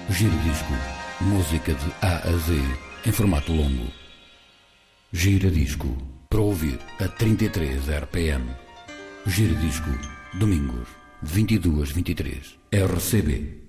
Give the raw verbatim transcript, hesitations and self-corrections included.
Giradisco, música de A a Z, em formato longo. Giradisco, para ouvir a trinta e três R P M. Giradisco, domingos, de vinte e duas a vinte e três. R C B